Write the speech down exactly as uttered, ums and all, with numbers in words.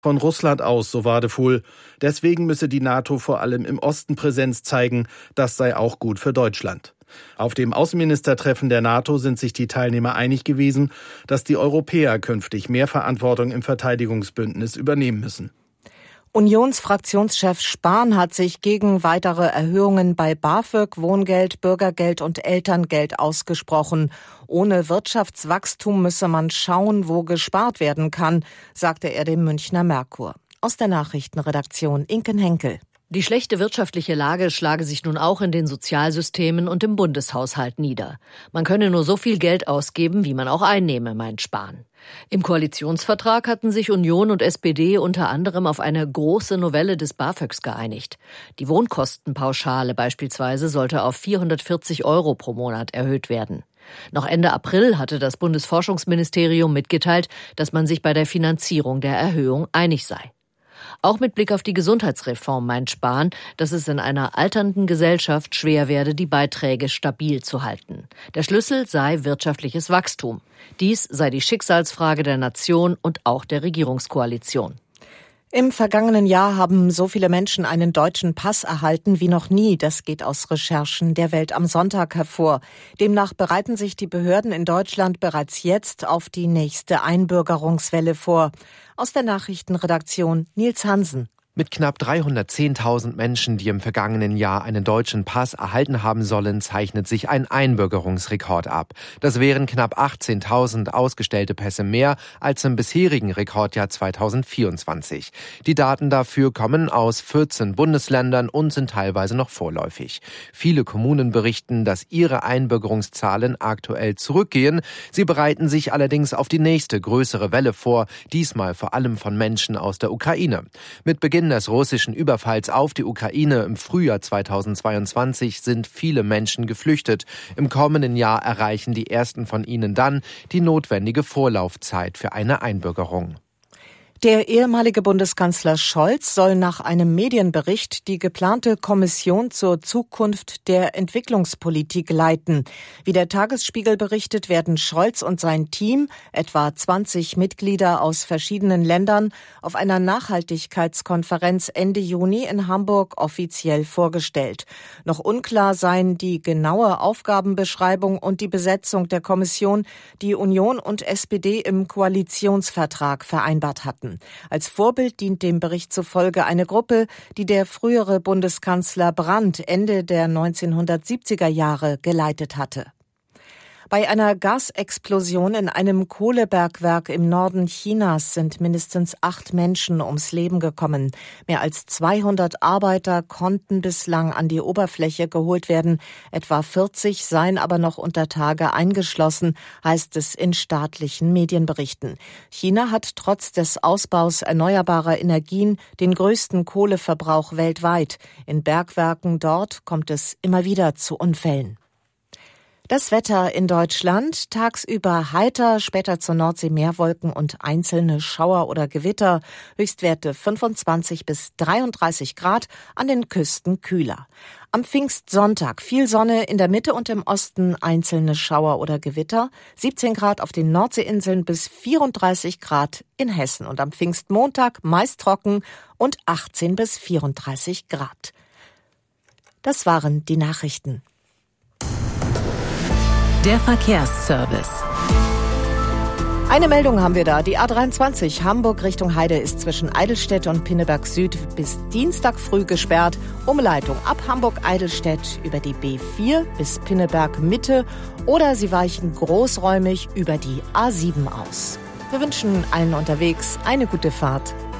von Russland aus, so Wadefuhl. Deswegen müsse die NATO vor allem im Osten Präsenz zeigen. Das sei auch gut für Deutschland. Auf dem Außenministertreffen der NATO sind sich die Teilnehmer einig gewesen, dass die Europäer künftig mehr Verantwortung im Verteidigungsbündnis übernehmen müssen. Unionsfraktionschef Spahn hat sich gegen weitere Erhöhungen bei BAföG, Wohngeld, Bürgergeld und Elterngeld ausgesprochen. Ohne Wirtschaftswachstum müsse man schauen, wo gespart werden kann, sagte er dem Münchner Merkur. Aus der Nachrichtenredaktion Inken Henkel. Die schlechte wirtschaftliche Lage schlage sich nun auch in den Sozialsystemen und im Bundeshaushalt nieder. Man könne nur so viel Geld ausgeben, wie man auch einnehme, meint Spahn. Im Koalitionsvertrag hatten sich Union und S P D unter anderem auf eine große Novelle des BAföGs geeinigt. Die Wohnkostenpauschale beispielsweise sollte auf vierhundertvierzig Euro pro Monat erhöht werden. Noch Ende April hatte das Bundesforschungsministerium mitgeteilt, dass man sich bei der Finanzierung der Erhöhung einig sei. Auch mit Blick auf die Gesundheitsreform meint Spahn, dass es in einer alternden Gesellschaft schwer werde, die Beiträge stabil zu halten. Der Schlüssel sei wirtschaftliches Wachstum. Dies sei die Schicksalsfrage der Nation und auch der Regierungskoalition. Im vergangenen Jahr haben so viele Menschen einen deutschen Pass erhalten wie noch nie. Das geht aus Recherchen der Welt am Sonntag hervor. Demnach bereiten sich die Behörden in Deutschland bereits jetzt auf die nächste Einbürgerungswelle vor. Aus der Nachrichtenredaktion Nils Hansen. Mit knapp dreihundertzehntausend Menschen, die im vergangenen Jahr einen deutschen Pass erhalten haben sollen, zeichnet sich ein Einbürgerungsrekord ab. Das wären knapp achtzehntausend ausgestellte Pässe mehr als im bisherigen Rekordjahr zweitausendvierundzwanzig. Die Daten dafür kommen aus vierzehn Bundesländern und sind teilweise noch vorläufig. Viele Kommunen berichten, dass ihre Einbürgerungszahlen aktuell zurückgehen. Sie bereiten sich allerdings auf die nächste größere Welle vor, diesmal vor allem von Menschen aus der Ukraine. Mit Beginn des russischen Überfalls auf die Ukraine im Frühjahr zweitausendzweiundzwanzig sind viele Menschen geflüchtet. Im kommenden Jahr erreichen die ersten von ihnen dann die notwendige Vorlaufzeit für eine Einbürgerung. Der ehemalige Bundeskanzler Scholz soll nach einem Medienbericht die geplante Kommission zur Zukunft der Entwicklungspolitik leiten. Wie der Tagesspiegel berichtet, werden Scholz und sein Team, etwa zwanzig Mitglieder aus verschiedenen Ländern, auf einer Nachhaltigkeitskonferenz Ende Juni in Hamburg offiziell vorgestellt. Noch unklar seien die genaue Aufgabenbeschreibung und die Besetzung der Kommission, die Union und S P D im Koalitionsvertrag vereinbart hatten. Als Vorbild dient dem Bericht zufolge eine Gruppe, die der frühere Bundeskanzler Brandt Ende der neunzehnhundertsiebziger Jahre geleitet hatte. Bei einer Gasexplosion in einem Kohlebergwerk im Norden Chinas sind mindestens acht Menschen ums Leben gekommen. Mehr als zweihundert Arbeiter konnten bislang an die Oberfläche geholt werden. Etwa vierzig seien aber noch unter Tage eingeschlossen, heißt es in staatlichen Medienberichten. China hat trotz des Ausbaus erneuerbarer Energien den größten Kohleverbrauch weltweit. In Bergwerken dort kommt es immer wieder zu Unfällen. Das Wetter in Deutschland: tagsüber heiter, später zur Nordsee Meerwolken und einzelne Schauer oder Gewitter. Höchstwerte fünfundzwanzig bis dreiunddreißig Grad, an den Küsten kühler. Am Pfingstsonntag viel Sonne, in der Mitte und im Osten einzelne Schauer oder Gewitter. siebzehn Grad auf den Nordseeinseln bis vierunddreißig Grad in Hessen. Und am Pfingstmontag meist trocken und achtzehn bis vierunddreißig Grad. Das waren die Nachrichten. Der Verkehrsservice. Eine Meldung haben wir da. Die A dreiundzwanzig Hamburg Richtung Heide ist zwischen Eidelstedt und Pinneberg Süd bis Dienstag früh gesperrt. Umleitung ab Hamburg-Eidelstedt über die B vier bis Pinneberg Mitte oder Sie weichen großräumig über die A sieben aus. Wir wünschen allen unterwegs eine gute Fahrt.